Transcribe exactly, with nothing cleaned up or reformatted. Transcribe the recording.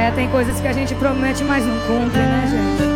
É, tem coisas que a gente promete, mas não cumpre, né, gente?